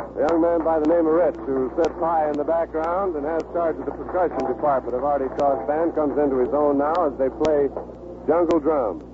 A young man by the name of Rich, who sits high in the background and has charge of the percussion department of Artie Shaw's band, comes into his own now as they play jungle drums.